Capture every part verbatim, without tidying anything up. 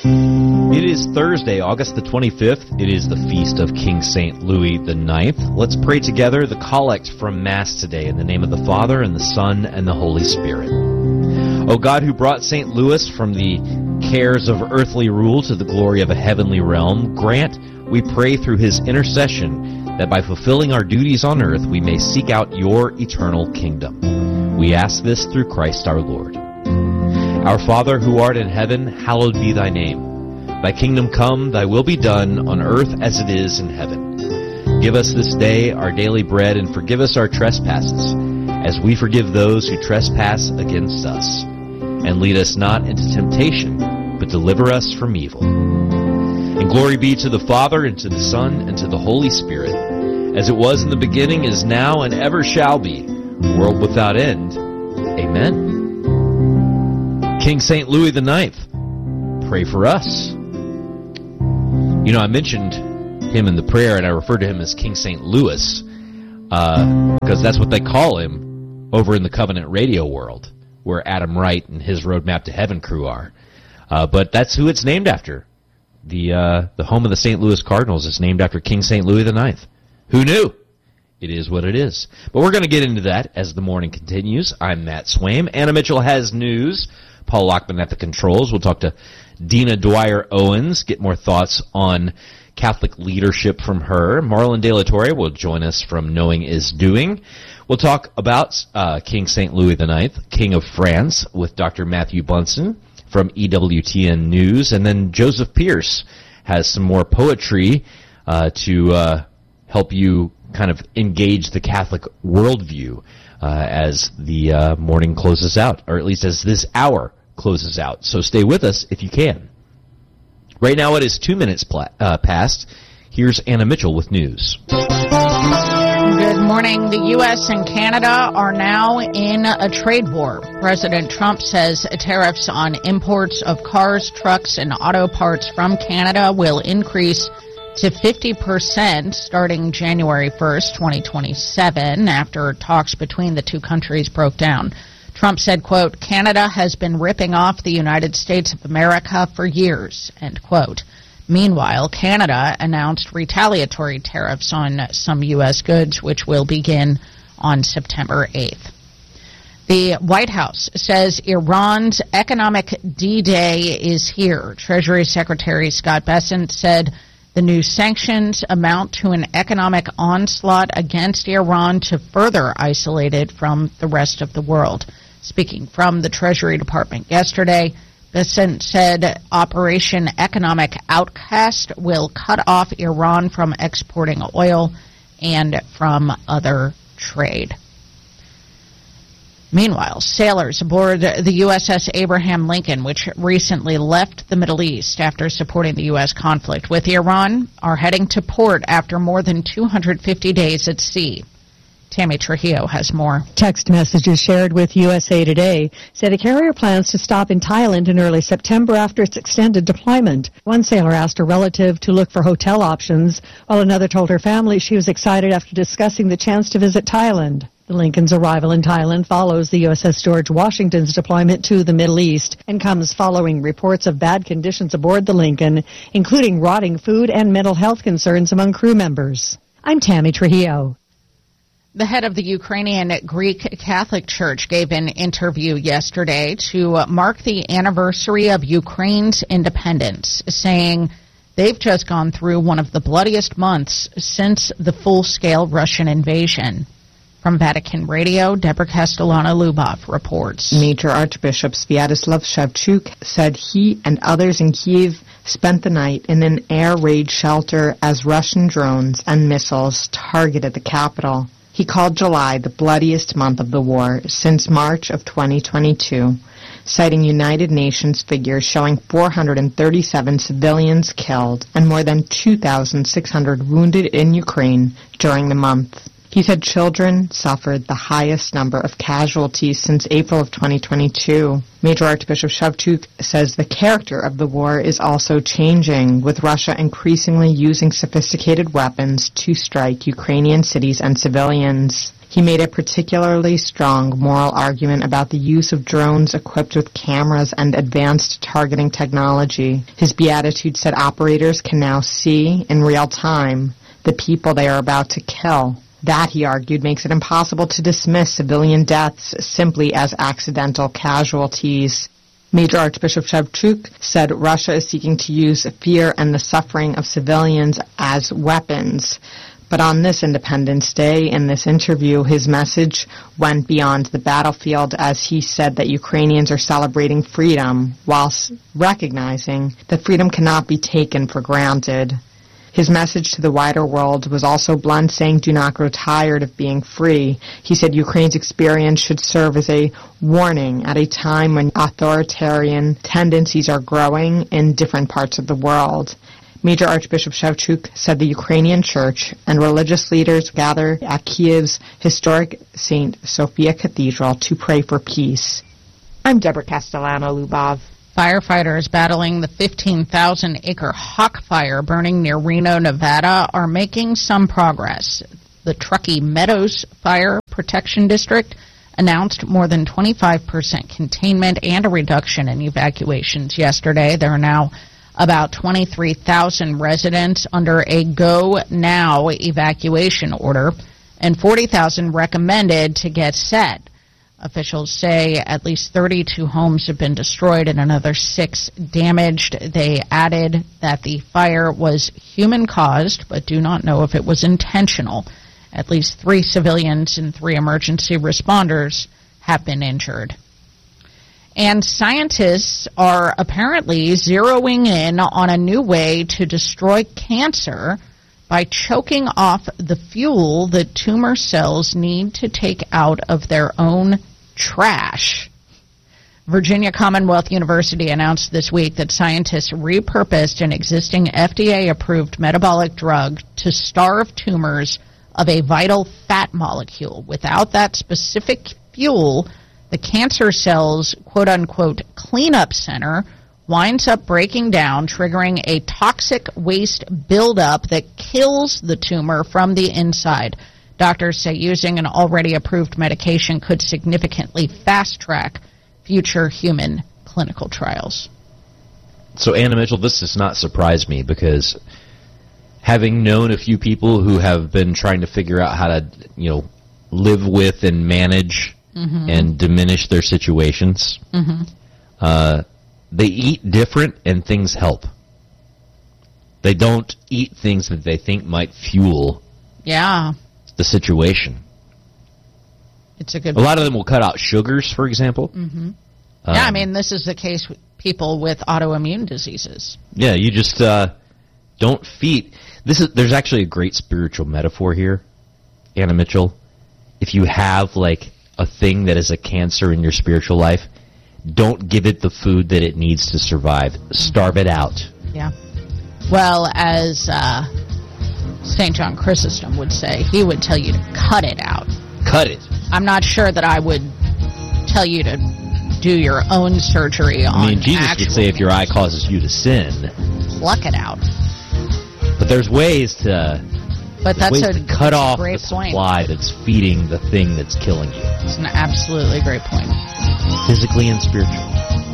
It is Thursday, August the twenty-fifth. It is the feast of King Saint Louis the ninth. Let's pray together the collect from Mass today in the name of the Father, and the Son, and the Holy Spirit. O God, who brought Saint Louis from the cares of earthly rule to the glory of a heavenly realm, grant, we pray through his intercession, that by fulfilling our duties on earth we may seek out your eternal kingdom. We ask this through Christ our Lord. Our Father, who art in heaven, hallowed be thy name. Thy kingdom come, thy will be done, on earth as it is in heaven. Give us this day our daily bread, and forgive us our trespasses, as we forgive those who trespass against us. And lead us not into temptation, but deliver us from evil. And glory be to the Father, and to the Son, and to the Holy Spirit, as it was in the beginning, is now, and ever shall be, world without end. Amen. King Saint Louis the ninth, pray for us. You know, I mentioned him in the prayer, and I referred to him as King Saint Louis, uh, because that's what they call him over in the Covenant Radio world, where Adam Wright and his Roadmap to Heaven crew are. Uh, but that's who it's named after. The uh, the home of the Saint Louis Cardinals is named after King Saint Louis the ninth. Who knew? It is what it is. But we're going to get into that as the morning continues. I'm Matt Swaim. Anna Mitchell has news. Paul Lockman at the controls. We'll talk to Dina Dwyer Owens, get more thoughts on Catholic leadership from her. Marlon De La Torre will join us from Knowing is Doing. We'll talk about uh, King Saint Louis the ninth, King of France, with Doctor Matthew Bunson from E W T N News. And then Joseph Pierce has some more poetry uh, to uh, help you kind of engage the Catholic worldview uh, as the uh, morning closes out, or at least as this hour closes out. So stay with us if you can. Right now it is two minutes pla- uh, past. Here's Anna Mitchell with news. Good morning. The U S and Canada are now in a trade war. President Trump says tariffs on imports of cars, trucks, and auto parts from Canada will increase to fifty percent starting January first, twenty twenty-seven, after talks between the two countries broke down. Trump said, quote, Canada has been ripping off the United States of America for years, end quote. Meanwhile, Canada announced retaliatory tariffs on some U S goods, which will begin on September eighth. The White House says Iran's economic D-Day is here. Treasury Secretary Scott Bessent said the new sanctions amount to an economic onslaught against Iran to further isolate it from the rest of the world. Speaking from the Treasury Department yesterday, Bessent said Operation Economic Outcast will cut off Iran from exporting oil and from other trade. Meanwhile, sailors aboard the U S S Abraham Lincoln, which recently left the Middle East after supporting the U S conflict with Iran, are heading to port after more than two hundred fifty days at sea. Tammy Trujillo has more. Text messages shared with U S A Today said a carrier plans to stop in Thailand in early September after its extended deployment. One sailor asked a relative to look for hotel options, while another told her family she was excited after discussing the chance to visit Thailand. The Lincoln's arrival in Thailand follows the U S S George Washington's deployment to the Middle East and comes following reports of bad conditions aboard the Lincoln, including rotting food and mental health concerns among crew members. I'm Tammy Trujillo. The head of the Ukrainian Greek Catholic Church gave an interview yesterday to mark the anniversary of Ukraine's independence, saying they've just gone through one of the bloodiest months since the full-scale Russian invasion. From Vatican Radio, Deborah Castellano-Lubov reports. Major Archbishop Sviatoslav Shevchuk said he and others in Kiev spent the night in an air raid shelter as Russian drones and missiles targeted the capital. He called July the bloodiest month of the war since March of twenty twenty-two, citing United Nations figures showing four hundred thirty-seven civilians killed and more than two thousand six hundred wounded in Ukraine during the month. He said children suffered the highest number of casualties since April of twenty twenty-two. Major Archbishop Shevchuk says the character of the war is also changing, with Russia increasingly using sophisticated weapons to strike Ukrainian cities and civilians. He made a particularly strong moral argument about the use of drones equipped with cameras and advanced targeting technology. His beatitude said operators can now see in real time the people they are about to kill. That, he argued, makes it impossible to dismiss civilian deaths simply as accidental casualties. Major Archbishop Shevchuk said Russia is seeking to use fear and the suffering of civilians as weapons. But on this Independence Day, in this interview, his message went beyond the battlefield as he said that Ukrainians are celebrating freedom whilst recognizing that freedom cannot be taken for granted. His message to the wider world was also blunt, saying, do not grow tired of being free. He said Ukraine's experience should serve as a warning at a time when authoritarian tendencies are growing in different parts of the world. Major Archbishop Shevchuk said the Ukrainian Church and religious leaders gather at Kiev's historic Saint Sophia Cathedral to pray for peace. I'm Deborah Castellano-Lubov. Firefighters battling the fifteen thousand acre Hawk Fire burning near Reno, Nevada, are making some progress. The Truckee Meadows Fire Protection District announced more than twenty-five percent containment and a reduction in evacuations yesterday. There are now about twenty-three thousand residents under a Go Now evacuation order and forty thousand recommended to get set. Officials say at least thirty-two homes have been destroyed and another six damaged. They added that the fire was human-caused, but do not know if it was intentional. At least three civilians and three emergency responders have been injured. And scientists are apparently zeroing in on a new way to destroy cancer by choking off the fuel that tumor cells need to take out of their own trash. Virginia Commonwealth University announced this week that scientists repurposed an existing F D A-approved metabolic drug to starve tumors of a vital fat molecule. Without that specific fuel, the cancer cell's quote-unquote cleanup center winds up breaking down, triggering a toxic waste buildup that kills the tumor from the inside. Doctors say using an already approved medication could significantly fast-track future human clinical trials. So, Anna Mitchell, this does not surprise me because having known a few people who have been trying to figure out how to, you know, live with and manage mm-hmm. and diminish their situations, mm-hmm. uh, they eat different and things help. They don't eat things that they think might fuel yeah. the situation. It's a good. A lot of them will cut out sugars, for example. Mm-hmm. Um, yeah, I mean, this is the case with people with autoimmune diseases. Yeah, you just uh, don't feed. This is. There's actually a great spiritual metaphor here, Anna Mitchell. If you have like a thing that is a cancer in your spiritual life, don't give it the food that it needs to survive. Starve it out. Yeah. Well, as uh, Saint John Chrysostom would say, he would tell you to cut it out. Cut it. I'm not sure that I would tell you to do your own surgery on. I mean, Jesus would say if your eye cancer. causes you to sin, pluck it out. But there's ways to. But that's ways a to cut off great the point. supply that's feeding the thing that's killing you. It's an absolutely great point. Physically and spiritually.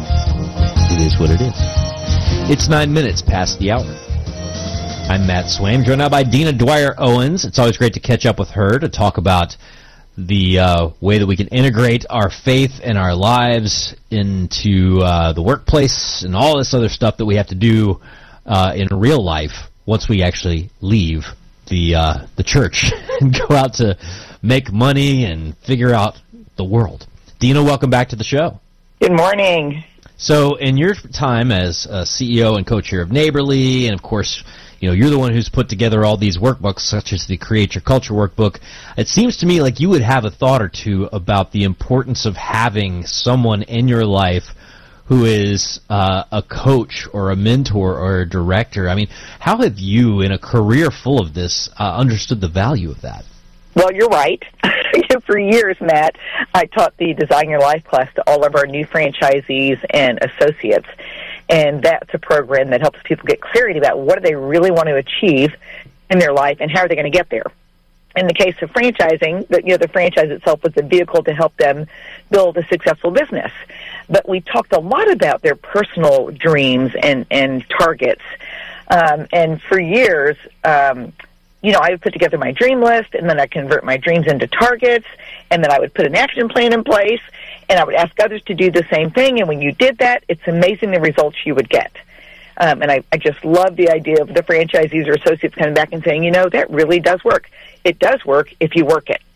It is what it is. It's nine minutes past the hour. I'm Matt Swaim, joined now by Dina Dwyer Owens. It's always great to catch up with her to talk about the uh, way that we can integrate our faith and our lives into uh, the workplace and all this other stuff that we have to do uh, in real life once we actually leave the uh, the church and go out to make money and figure out the world. Dina, welcome back to the show. Good morning. So in your time as a C E O and co-chair of Neighborly, and of course, you know, you're the one who's put together all these workbooks, such as the Create Your Culture workbook. It seems to me like you would have a thought or two about the importance of having someone in your life who is uh, a coach or a mentor or a director. I mean, how have you, in a career full of this, uh, understood the value of that? Well, you're right. For years, Matt, I taught the Design Your Life class to all of our new franchisees and associates. And that's a program that helps people get clarity about what do they really want to achieve in their life and how are they going to get there. In the case of franchising, the, you know, the franchise itself was a vehicle to help them build a successful business. But we talked a lot about their personal dreams and, and targets. Um, and for years, um, you know, I would put together my dream list, and then I'd convert my dreams into targets, and then I would put an action plan in place, and I would ask others to do the same thing. And when you did that, it's amazing the results you would get. Um, and I, I just love the idea of the franchisees or associates coming back and saying, you know, that really does work. It does work if you work it.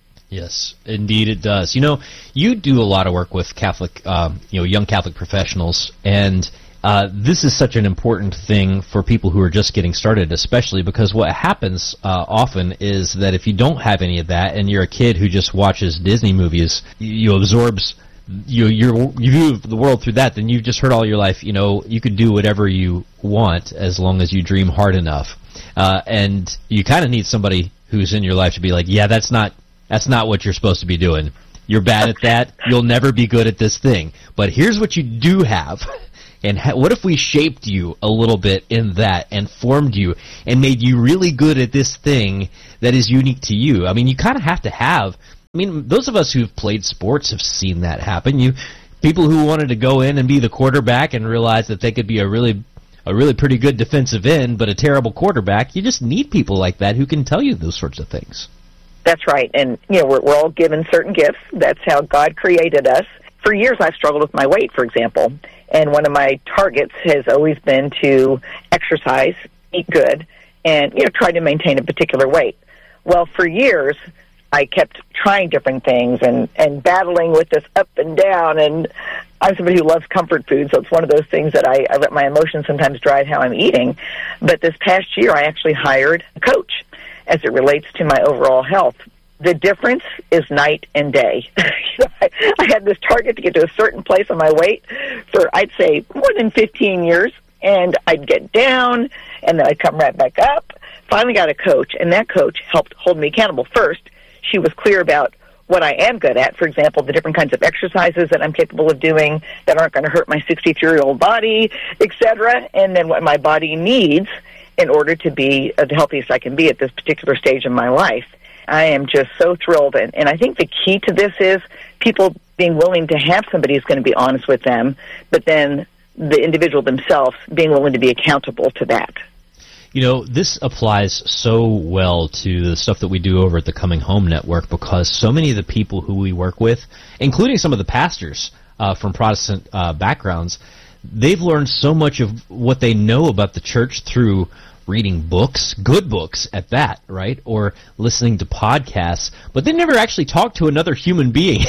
Yes, indeed it does. You know, you do a lot of work with Catholic, um, you know, young Catholic professionals, and uh, this is such an important thing for people who are just getting started, especially because what happens uh, often is that if you don't have any of that and you're a kid who just watches Disney movies, you absorbs you you're, you view the world through that, then you've just heard all your life, you know, you could do whatever you want as long as you dream hard enough. Uh, and you kind of need somebody who's in your life to be like, yeah, that's not that's not what you're supposed to be doing. You're bad at that. You'll never be good at this thing. But here's what you do have. And ha- what if we shaped you a little bit in that and formed you and made you really good at this thing that is unique to you? I mean, you kind of have to have... I mean, those of us who've played sports have seen that happen. You, people who wanted to go in and be the quarterback and realize that they could be a really, a really pretty good defensive end, but a terrible quarterback. You just need people like that who can tell you those sorts of things. That's right, and you know we're, we're all given certain gifts. That's how God created us. For years, I've struggled with my weight, for example, and one of my targets has always been to exercise, eat good, and you know try to maintain a particular weight. Well, for years, I kept trying different things and, and battling with this up and down, and I'm somebody who loves comfort food, so it's one of those things that I, I let my emotions sometimes drive how I'm eating. But this past year, I actually hired a coach as it relates to my overall health. The difference is night and day. I, I had this target to get to a certain place on my weight for, I'd say, more than fifteen years, and I'd get down, and then I'd come right back up. Finally got a coach, and that coach helped hold me accountable. First, she was clear about what I am good at, for example, the different kinds of exercises that I'm capable of doing that aren't going to hurt my sixty-three-year-old body, et cetera, and then what my body needs in order to be the healthiest I can be at this particular stage in my life. I am just so thrilled, and, and I think the key to this is people being willing to have somebody who's going to be honest with them, but then the individual themselves being willing to be accountable to that. You know, this applies so well to the stuff that we do over at the Coming Home Network, because so many of the people who we work with, including some of the pastors uh, from Protestant uh, backgrounds, they've learned so much of what they know about the church through reading books, good books at that, right, or listening to podcasts, but they never actually talked to another human being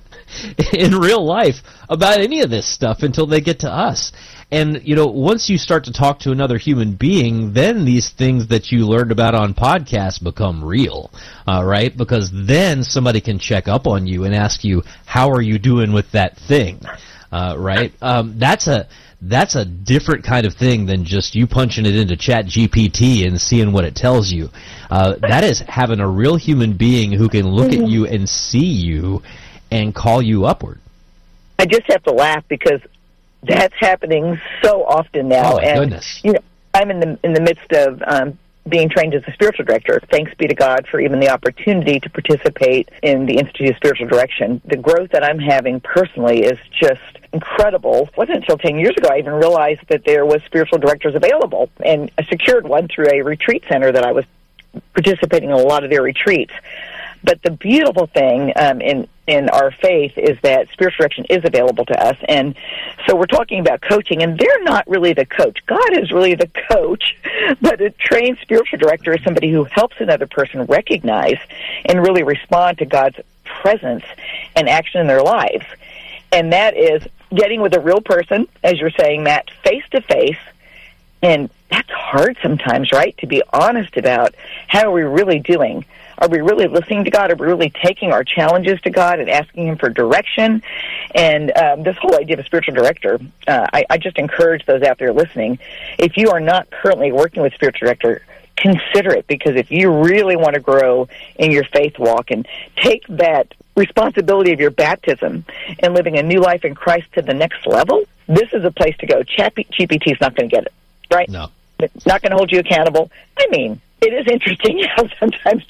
in real life about any of this stuff until they get to us. And, you know, once you start to talk to another human being, then these things that you learned about on podcasts become real, uh, right? Because then somebody can check up on you and ask you, how are you doing with that thing, uh, right? Um, that's a that's a different kind of thing than just you punching it into Chat G P T and seeing what it tells you. Uh, that is having a real human being who can look at you and see you and call you upward. I just have to laugh because that's happening so often now. Oh, my and, goodness. You know, I'm in the in the midst of um, being trained as a spiritual director. Thanks be to God for even the opportunity to participate in the Institute of Spiritual Direction. The growth that I'm having personally is just incredible. It wasn't until ten years ago I even realized that there was spiritual directors available, and I secured one through a retreat center that I was participating in a lot of their retreats. But the beautiful thing um, in in our faith is that spiritual direction is available to us. And so we're talking about coaching, and they're not really the coach. God is really the coach, but a trained spiritual director is somebody who helps another person recognize and really respond to God's presence and action in their lives. And that is getting with a real person, as you're saying, Matt, face-to-face. And that's hard sometimes, right, to be honest about how are we really doing. Are we really listening to God? Are we really taking our challenges to God and asking Him for direction? And um, this whole idea of a spiritual director, uh, I, I just encourage those out there listening, if you are not currently working with a spiritual director, consider it, because if you really want to grow in your faith walk and take that responsibility of your baptism and living a new life in Christ to the next level, this is a place to go. Chat G P T is not going to get it, right? No. It's not going to hold you accountable. I mean, it is interesting how sometimes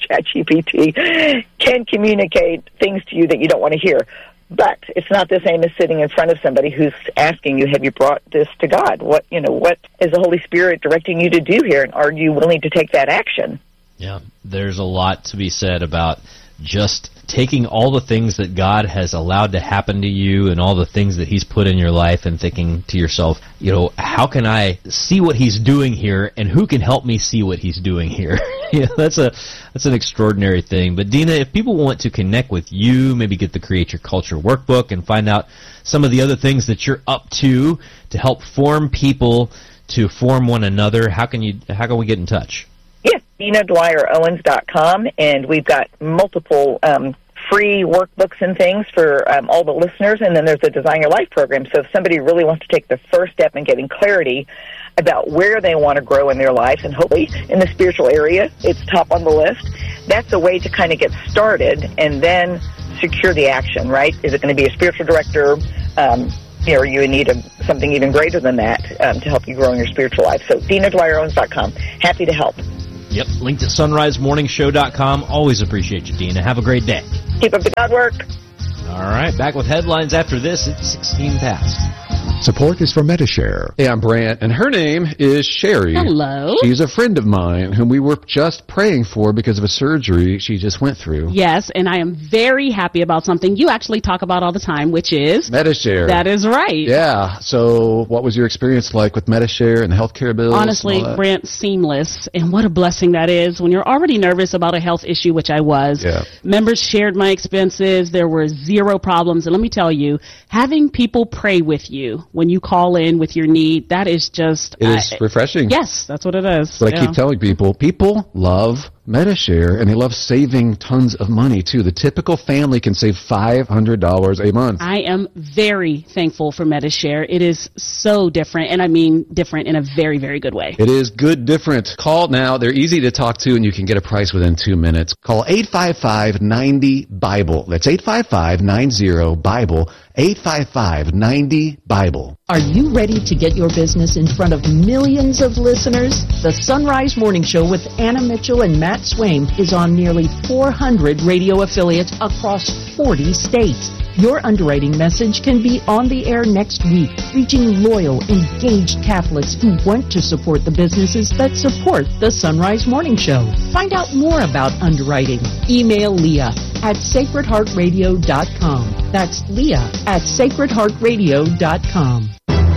ChatGPT can communicate things to you that you don't want to hear. But it's not the same as sitting in front of somebody who's asking you, have you brought this to God? What, you know, what is the Holy Spirit directing you to do here? And are you willing to take that action? Yeah, there's a lot to be said about just taking all the things that God has allowed to happen to you and all the things that He's put in your life and thinking to yourself, you know, how can I see what He's doing here and who can help me see what He's doing here? Yeah, that's a that's an extraordinary thing. But Dina, if people want to connect with you, maybe get the Create Your Culture workbook and find out some of the other things that you're up to to help form people to form one another, how can you how can we get in touch? Yes, Dina Dwyer Owens dot com, and we've got multiple um, free workbooks and things for um, all the listeners, and then there's a Design Your Life program. So if somebody really wants to take the first step in getting clarity about where they want to grow in their life, and hopefully in the spiritual area, it's top on the list, that's a way to kind of get started and then secure the action, right? Is it going to be a spiritual director? Um, you know, or you need a, something even greater than that um, to help you grow in your spiritual life. So Dina Dwyer Owens dot com. Happy to help. Yep, linked at sunrise morning show dot com. Always appreciate you, Dina. Have a great day. Keep up the God work. All right, back with headlines after this. It's sixteen past. Support is from Medi-Share. Hey, I'm Brant, and her name is Sherry. Hello. She's a friend of mine whom we were just praying for because of a surgery she just went through. Yes, and I am very happy about something you actually talk about all the time, which is... Medi-Share. That is right. Yeah. So what was your experience like with Medi-Share and the healthcare bills? Honestly, Brant, seamless. And what a blessing that is when you're already nervous about a health issue, which I was. Yeah. Members shared my expenses. There were zero problems. And let me tell you, having people pray with you when you call in with your need, that is just... It is I, refreshing. Yes, that's what it is. But yeah. I keep telling people, people love Medi-Share, and they love saving tons of money, too. The typical family can save five hundred dollars a month. I am very thankful for Medi-Share. It is so different, and I mean different in a very, very good way. It is good different. Call now. They're easy to talk to, and you can get a price within two minutes. Call eight five five, nine zero, BIBLE. That's eight five five, nine zero, BIBLE. eight five five, nine zero, BIBLE. Are you ready to get your business in front of millions of listeners? The Sunrise Morning Show with Anna Mitchell and Matt Swaim is on nearly four hundred radio affiliates across forty states. Your underwriting message can be on the air next week, reaching loyal, engaged Catholics who want to support the businesses that support the Sunrise Morning Show. Find out more about underwriting. Email Leah at sacred heart radio dot com. That's Leah at sacred heart radio dot com.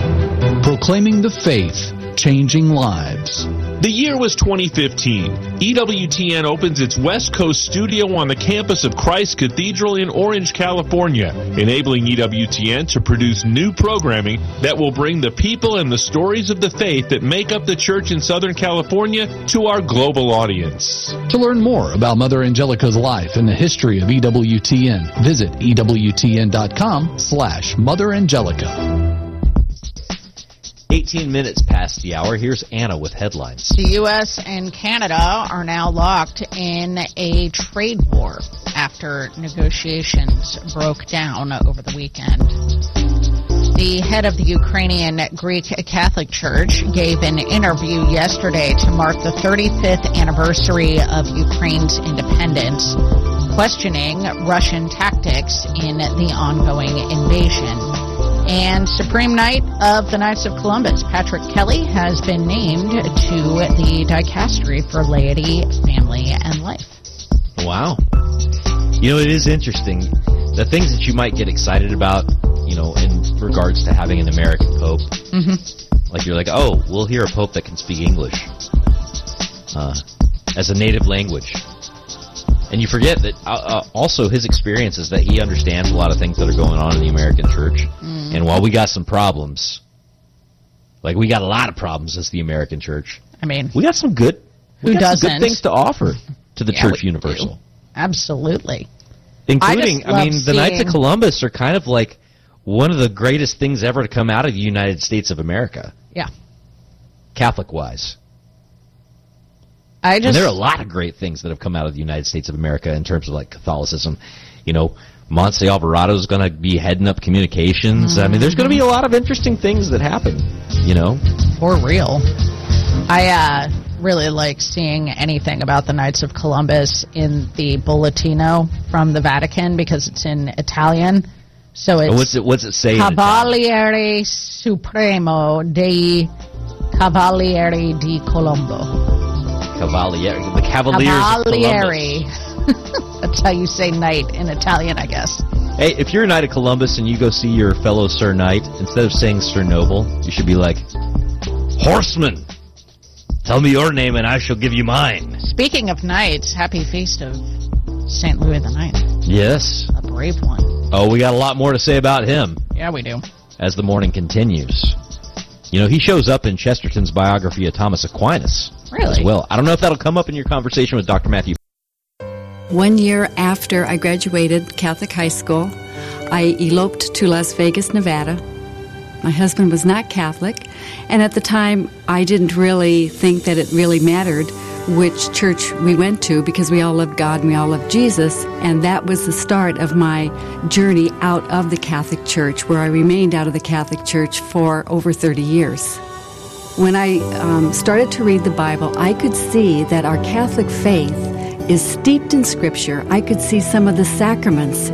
Proclaiming the faith, changing lives. The year was twenty fifteen. E W T N opens its West Coast studio on the campus of Christ Cathedral in Orange, California, enabling E W T N to produce new programming that will bring the people and the stories of the faith that make up the church in Southern California to our global audience. To learn more about Mother Angelica's life and the history of E W T N, visit E W T N dot com slash Mother Angelica. eighteen minutes past the hour. Here's Anna with headlines. The U S and Canada are now locked in a trade war after negotiations broke down over the weekend. The head of the Ukrainian Greek Catholic Church gave an interview yesterday to mark the thirty-fifth anniversary of Ukraine's independence, questioning Russian tactics in the ongoing invasion. And Supreme Knight of the Knights of Columbus, Patrick Kelly, has been named to the dicastery for laity, family, and life. Wow. You know, it is interesting. The things that you might get excited about, you know, in regards to having an American pope. Mm-hmm. Like, you're like, oh, we'll hear a pope that can speak English uh, as a native language. And you forget that uh, uh, also his experience is that he understands a lot of things that are going on in the American church. Mm. And while we got some problems, like we got a lot of problems as the American church. I mean, we got some good, who got doesn't? Some good things to offer to the yeah, church universal. Do. Absolutely. Including, I, I mean, the seeing... Knights of Columbus are kind of like one of the greatest things ever to come out of the United States of America. Yeah. Catholic-wise. I just, and there are a lot of great things that have come out of the United States of America in terms of like Catholicism. You know, Montse Alvarado is going to be heading up communications. Mm-hmm. I mean, there's going to be a lot of interesting things that happen, you know. For real. I, uh... really like seeing anything about the Knights of Columbus in the Bollettino from the Vatican because it's in Italian. So it's what's it, what's it say? Cavaliere Supremo dei Cavalieri di Colombo. Cavaliere. The Cavaliers Cavalieri. of Columbus. That's how you say knight in Italian, I guess. Hey, if you're a Knight of Columbus and you go see your fellow Sir Knight, instead of saying Sir Noble, you should be like, Horseman, tell me your name and I shall give you mine. Speaking of knights, happy feast of Saint Louis the Ninth. Yes. A brave one. Oh, we got a lot more to say about him. Yeah, we do. As the morning continues. You know, he shows up in Chesterton's biography of Thomas Aquinas. Really? As well. I don't know if that'll come up in your conversation with Doctor Matthew. One year after I graduated Catholic high school, I eloped to Las Vegas, Nevada. My husband was not Catholic, and at the time I didn't really think that it really mattered which church we went to because we all loved God and we all loved Jesus, and that was the start of my journey out of the Catholic Church, where I remained out of the Catholic Church for over thirty years. When I um, started to read the Bible, I could see that our Catholic faith is steeped in Scripture. I could see some of the sacraments